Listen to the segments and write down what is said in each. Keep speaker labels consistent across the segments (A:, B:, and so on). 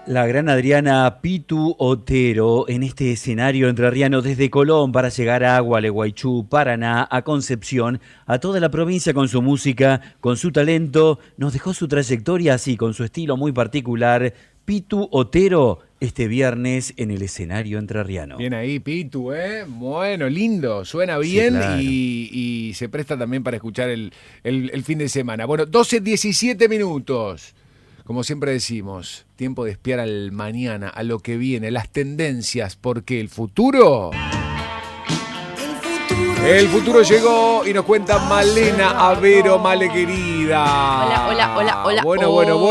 A: La gran Adriana Pitu Otero en este escenario entrerriano desde Colón para llegar a Gualeguaychú, Paraná, a Concepción, a toda la provincia con su música, con su talento, nos dejó su trayectoria así, con su estilo muy particular. Pitu Otero este viernes en el escenario entrerriano.
B: Bien ahí, Pitu, ¿eh? Bueno, lindo, suena bien, sí, claro. y se presta también para escuchar el fin de semana. Bueno, 12:17 minutos. Como siempre decimos, tiempo de espiar al mañana, a lo que viene, las tendencias, porque el futuro llegó y nos cuenta Malena Avero, Male querida.
C: Hola.
B: Bueno.
C: Llegó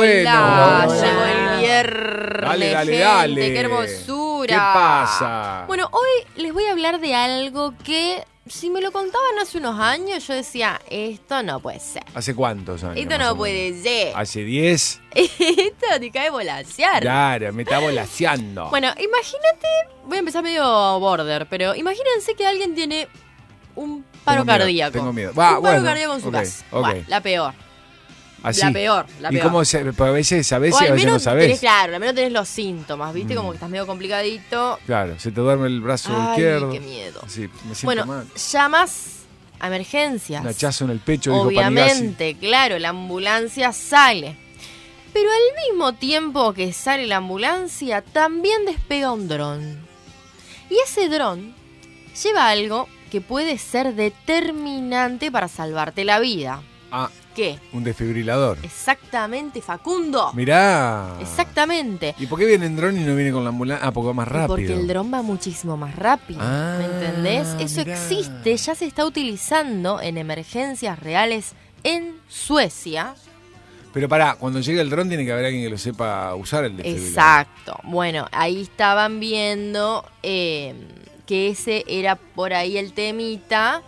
C: el viernes.
B: Dale.
C: Qué hermosura.
B: ¿Qué pasa?
C: Bueno, hoy les voy a hablar de algo que, si me lo contaban hace unos años, yo decía, esto no puede ser.
B: ¿Hace cuántos años?
C: Esto no puede ser.
B: ¿Hace 10?
C: Esto te cae volasear.
B: Claro, me está volaseando.
C: Bueno, imagínate, voy a empezar medio border, pero imagínense que alguien tiene un paro cardíaco.
B: Tengo miedo.
C: Un paro cardíaco en su casa.
B: Okay.
C: Bueno, la peor.
B: ¿Así?
C: La peor.
B: ¿Y cómo se? Porque a veces sabés
C: o
B: y a veces no sabés.
C: Claro, al menos tenés los síntomas, ¿viste? Como que estás medio complicadito.
B: Claro, se te duerme el brazo izquierdo.
C: Qué miedo.
B: Sí, me siento mal.
C: Llamas a emergencias.
B: Un hachazo en el pecho,
C: obviamente, claro, la ambulancia sale. Pero al mismo tiempo que sale la ambulancia, también despega un dron. Y ese dron lleva algo que puede ser determinante para salvarte la vida. ¿Qué?
B: Un desfibrilador.
C: Exactamente, Facundo.
B: Mirá.
C: Exactamente.
B: ¿Y por qué viene el dron y no viene con la ambulancia? Porque va más rápido.
C: Porque el dron va muchísimo más rápido. ¿Me entendés? Eso existe, ya se está utilizando en emergencias reales en Suecia.
B: Pero pará, cuando llegue el dron tiene que haber alguien que lo sepa usar el desfibrilador.
C: Exacto. Bueno, ahí estaban viendo que ese era por ahí el temita.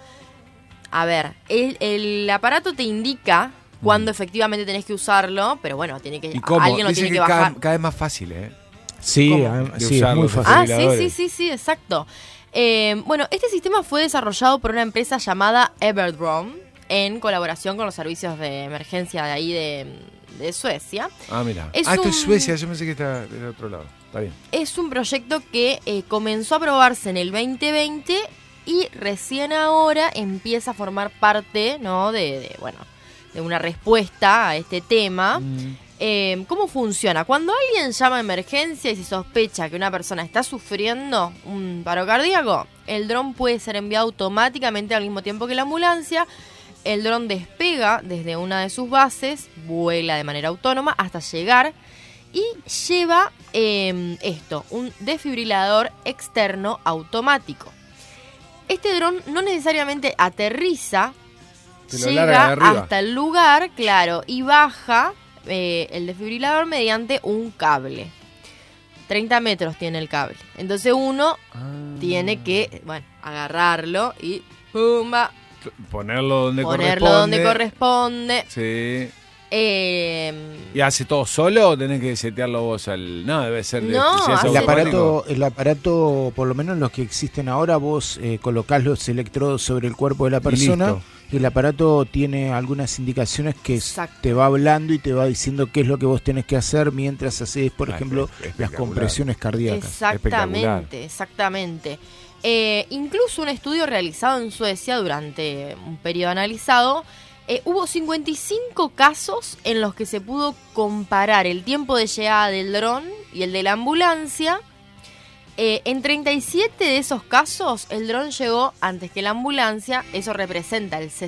C: A ver, el aparato te indica cuándo efectivamente tenés que usarlo, pero bueno, tiene que alguien lo tiene que bajar.
B: Cada vez más fácil, ¿eh?
D: Sí, es muy fácil.
C: Sí, exacto. Bueno, este sistema fue desarrollado por una empresa llamada Everdrone en colaboración con los servicios de emergencia de ahí de Suecia.
B: Mira. Esto es Suecia, yo pensé que está del otro lado. Está bien.
C: Es un proyecto que comenzó a probarse en el 2020 y recién ahora empieza a formar parte, ¿no? de una respuesta a este tema. ¿Cómo funciona? Cuando alguien llama a emergencia y se sospecha que una persona está sufriendo un paro cardíaco, el dron puede ser enviado automáticamente al mismo tiempo que la ambulancia. El dron despega desde una de sus bases, vuela de manera autónoma hasta llegar y lleva un desfibrilador externo automático. Este dron no necesariamente aterriza, llega hasta el lugar, claro, y baja el desfibrilador mediante un cable. 30 metros tiene el cable. Entonces uno tiene que, agarrarlo y ¡pumba!
B: Ponerlo donde
C: corresponde.
B: Sí. ¿Y hace todo solo o tenés que setearlo vos al...? No, debe ser...
D: El aparato, por lo menos los que existen ahora, vos colocás los electrodos sobre el cuerpo de la persona y el aparato tiene algunas indicaciones que te va hablando y te va diciendo qué es lo que vos tenés que hacer mientras haces, por ejemplo, las compresiones cardíacas.
C: Exactamente. Incluso un estudio realizado en Suecia durante un periodo analizado, hubo 55 casos en los que se pudo comparar el tiempo de llegada del dron y el de la ambulancia. En 37 de esos casos, el dron llegó antes que la ambulancia, eso representa el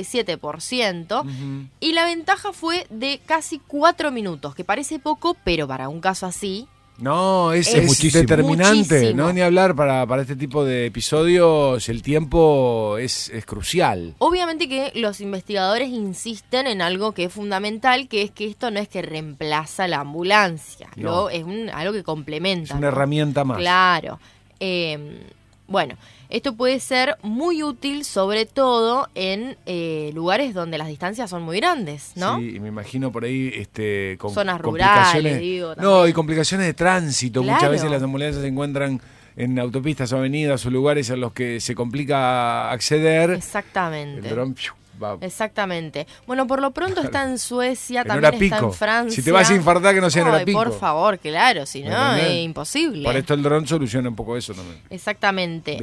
C: 67%, y la ventaja fue de casi 4 minutos, que parece poco, pero para un caso así...
B: No, es determinante, muchísimo. No ni hablar para este tipo de episodios, el tiempo es crucial.
C: Obviamente que los investigadores insisten en algo que es fundamental, que es que esto no es que reemplaza la ambulancia, no. Es algo que complementa.
B: Es una herramienta más.
C: Claro. Bueno, esto puede ser muy útil, sobre todo en lugares donde las distancias son muy grandes, ¿no?
B: Sí, y me imagino por ahí con
C: zonas rurales, digo.
B: No, y complicaciones de tránsito.
C: Claro.
B: Muchas veces las ambulancias se encuentran en autopistas o avenidas o lugares en los que se complica acceder.
C: Exactamente.
B: El dron
C: Exactamente. Bueno, por lo pronto está en Suecia, también está en Francia.
B: Si te vas a infartar, que no sea en hora pico.
C: Por favor, claro, si no es imposible.
B: Por esto el dron soluciona un poco eso también.
C: Exactamente.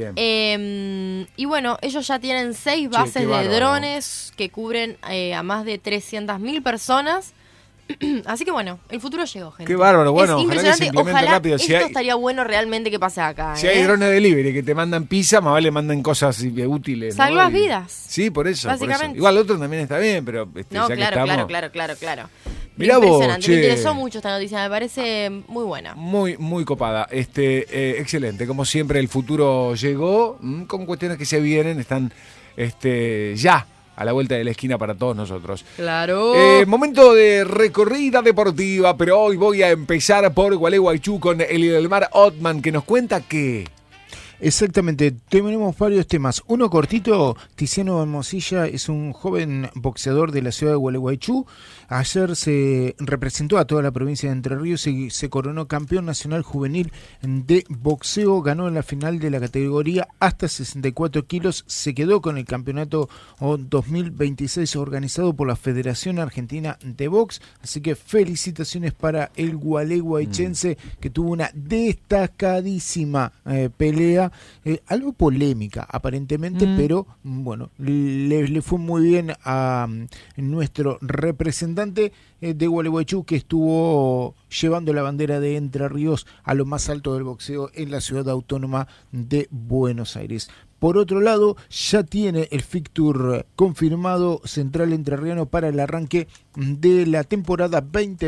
C: Y bueno, ellos ya tienen 6 bases de drones que cubren a más de 300.000 personas. Así que bueno, el futuro llegó, gente.
B: Qué bárbaro, bueno,
C: es impresionante. Ojalá
B: rápido.
C: esto estaría bueno realmente que pase acá.
B: Si hay drones delivery que te mandan pizza, más vale manden cosas útiles.
C: Salvas vidas.
B: Sí, por eso.
C: Básicamente.
B: Por eso. Igual otro también está bien, pero
C: no,
B: ya
C: claro,
B: que estamos...
C: claro.
B: Mirá
C: impresionante,
B: vos,
C: me interesó mucho esta noticia, me parece muy buena.
B: Muy, muy copada. Excelente, como siempre el futuro llegó, con cuestiones que se vienen, están ya a la vuelta de la esquina para todos nosotros.
C: Claro.
B: Momento de recorrida deportiva, pero hoy voy a empezar por Gualeguaychú con Elidelmar Ottman, que nos cuenta que...
D: Exactamente, tenemos varios temas. Uno cortito, Tiziano Hermosilla es un joven boxeador de la ciudad de Gualeguaychú. Ayer se representó a toda la provincia de Entre Ríos y se coronó campeón nacional juvenil de boxeo. Ganó en la final de la categoría hasta 64 kilos. Se quedó con el campeonato 2026 organizado por la Federación Argentina de Box. Así que felicitaciones para el gualeguaychense que tuvo una destacadísima pelea. Algo polémica aparentemente, pero bueno, le fue muy bien a nuestro representante de Gualeguaychú, que estuvo llevando la bandera de Entre Ríos a lo más alto del boxeo en la ciudad autónoma de Buenos Aires. Por otro lado, ya tiene el fixture confirmado Central Entrerriano para el arranque de la temporada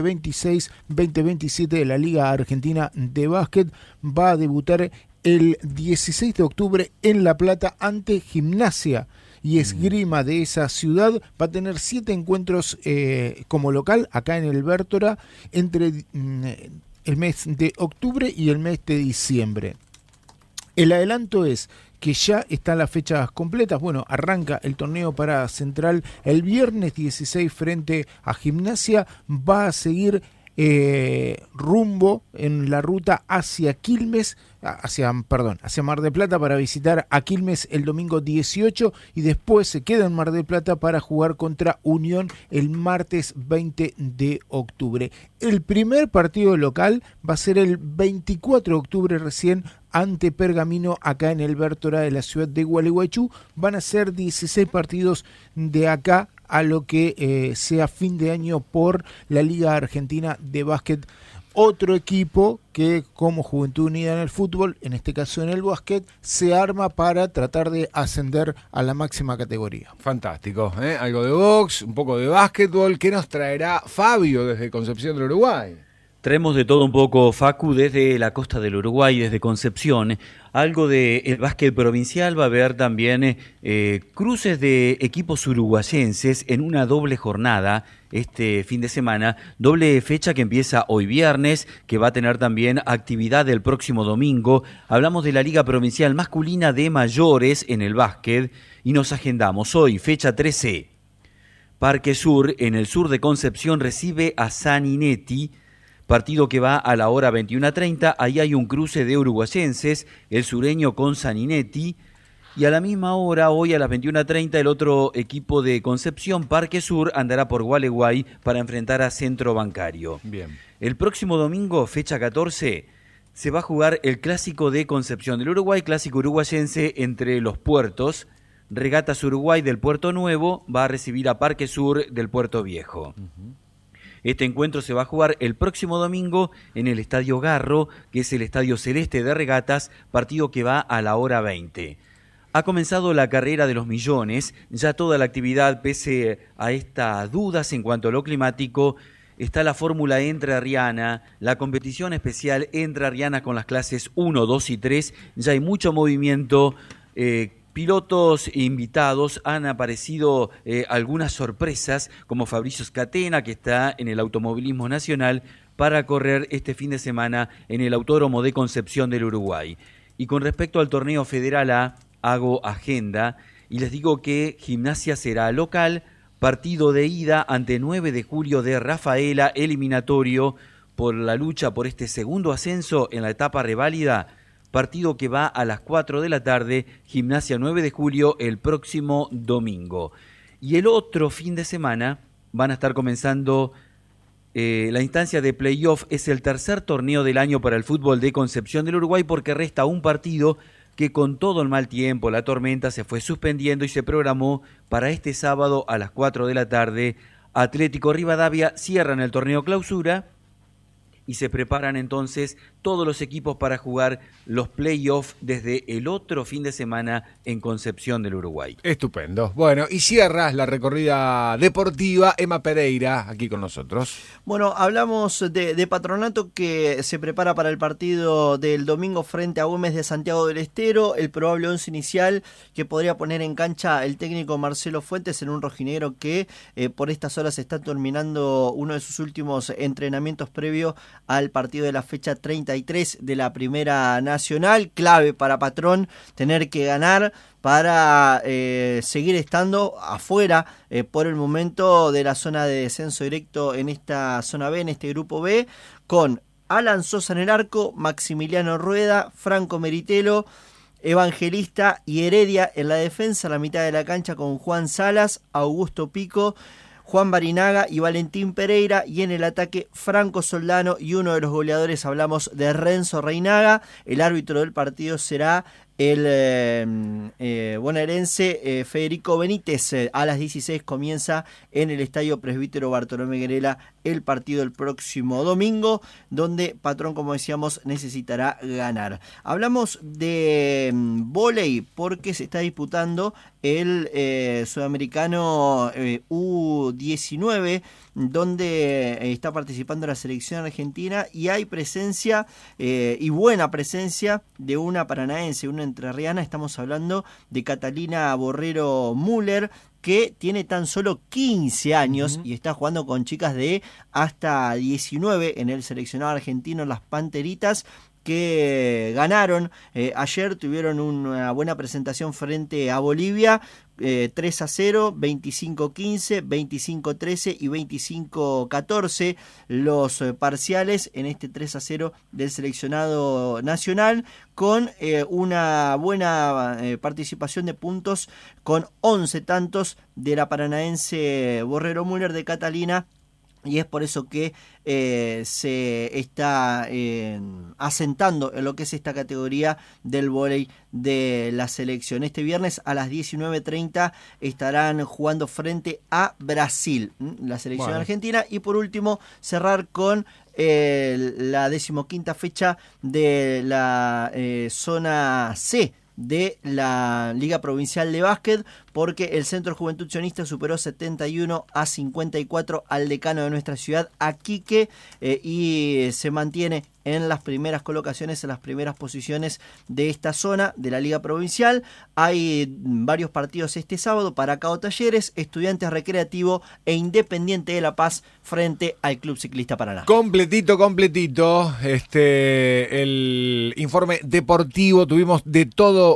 D: 2026-2027 de la Liga Argentina de Básquet. Va a debutar el 16 de octubre en La Plata ante Gimnasia y Esgrima de esa ciudad. Va a tener 7 encuentros como local acá en el Vértora entre el mes de octubre y el mes de diciembre. El adelanto es que ya están las fechas completas. Bueno, arranca el torneo para Central el viernes 16 frente a Gimnasia. Va a seguir rumbo en la ruta hacia Quilmes, hacia Mar del Plata para visitar a Quilmes el domingo 18 y después se queda en Mar del Plata para jugar contra Unión el martes 20 de octubre. El primer partido local va a ser el 24 de octubre recién ante Pergamino acá en el Vértora de la ciudad de Gualeguaychú. Van a ser 16 partidos de acá a lo que sea fin de año por la Liga Argentina de Básquet. Otro equipo que, como Juventud Unida en el fútbol, en este caso en el básquet, se arma para tratar de ascender a la máxima categoría.
B: Fantástico, algo de box, un poco de básquetbol. ¿Qué nos traerá Fabio desde Concepción del Uruguay?
A: Traemos de todo un poco, Facu, desde la costa del Uruguay, desde Concepción. Algo del básquet provincial, va a haber también cruces de equipos uruguayenses en una doble jornada este fin de semana, doble fecha que empieza hoy viernes, que va a tener también actividad el próximo domingo. Hablamos de la Liga Provincial Masculina de Mayores en el básquet y nos agendamos hoy, fecha 13. Parque Sur, en el sur de Concepción, recibe a Saninetti. Partido que va a la hora 21:30, ahí hay un cruce de uruguayenses, el sureño con Saninetti, y a la misma hora, hoy a las 21:30, el otro equipo de Concepción, Parque Sur, andará por Gualeguay para enfrentar a Centro Bancario.
B: Bien.
A: El próximo domingo, fecha 14, se va a jugar el Clásico de Concepción del Uruguay, clásico uruguayense entre los puertos. Regatas Uruguay del Puerto Nuevo va a recibir a Parque Sur del Puerto Viejo. Este encuentro se va a jugar el próximo domingo en el Estadio Garro, que es el Estadio Celeste de Regatas, partido que va a la hora 20. Ha comenzado la carrera de los millones, ya toda la actividad, pese a estas dudas en cuanto a lo climático, está la Fórmula Entrerriana, la competición especial Entrerriana con las clases 1, 2 y 3, ya hay mucho movimiento. Pilotos invitados, han aparecido algunas sorpresas, como Fabricio Scatena, que está en el automovilismo nacional, para correr este fin de semana en el Autódromo de Concepción del Uruguay. Y con respecto al torneo Federal A, hago agenda y les digo que Gimnasia será local, partido de ida ante 9 de julio de Rafaela, eliminatorio por la lucha por este segundo ascenso en la etapa reválida. Partido que va a las 4 de la tarde, Gimnasia 9 de julio, el próximo domingo. Y el otro fin de semana van a estar comenzando la instancia de playoff. Es el tercer torneo del año para el fútbol de Concepción del Uruguay, porque resta un partido que con todo el mal tiempo, la tormenta, se fue suspendiendo y se programó para este sábado a las 4 de la tarde. Atlético Rivadavia cierran el torneo clausura y se preparan entonces todos los equipos para jugar los playoffs desde el otro fin de semana en Concepción del Uruguay.
B: Estupendo. Bueno, y cierras la recorrida deportiva Emma Pereira, aquí con nosotros.
E: Bueno, hablamos de Patronato, que se prepara para el partido del domingo frente a Güemes de Santiago del Estero. El probable once inicial que podría poner en cancha el técnico Marcelo Fuentes en un rojinegro que por estas horas está terminando uno de sus últimos entrenamientos previo al partido de la fecha 33 de la Primera Nacional. Clave para Patrón tener que ganar para seguir estando afuera por el momento de la zona de descenso directo en esta zona B, en este grupo B, con Alan Sosa en el arco, Maximiliano Rueda, Franco Meritelo, Evangelista y Heredia en la defensa, la mitad de la cancha con Juan Salas, Augusto Pico, Juan Barinaga y Valentín Pereira, y en el ataque Franco Soldano, y uno de los goleadores hablamos de Renzo Reinaga. El árbitro del partido será el bonaerense Federico Benítez. A las 16 comienza en el Estadio Presbítero Bartolomé Guerela el partido el próximo domingo, donde Patrón, como decíamos, necesitará ganar. Hablamos de vóley porque se está disputando el sudamericano U19, donde está participando la selección argentina, y hay presencia y buena presencia de una paranaense, una entrerriana. Estamos hablando de Catalina Borrero Müller, que tiene tan solo 15 años y está jugando con chicas de hasta 19 en el seleccionado argentino, las Panteritas, que ganaron ayer, tuvieron una buena presentación frente a Bolivia, 3-0, 25-15, 25-13 y 25-14 los parciales en este 3-0 del seleccionado nacional, con una buena participación de puntos, con 11 tantos de la paranaense Borrero Müller de Catalina. Y es por eso que se está asentando en lo que es esta categoría del vóley de la selección. Este viernes a las 19:30 estarán jugando frente a Brasil, la selección argentina. Y por último, cerrar con la 15ª fecha de la zona C de la Liga Provincial de Básquet, porque el Centro Juventud Sionista superó 71-54 al decano de nuestra ciudad, a Quique, y se mantiene en las primeras colocaciones, en las primeras posiciones de esta zona de la Liga Provincial. Hay varios partidos este sábado para Cao Talleres, Estudiantes Recreativo e Independiente de La Paz frente al Club Ciclista Paraná.
B: Completito, el informe deportivo, tuvimos de todo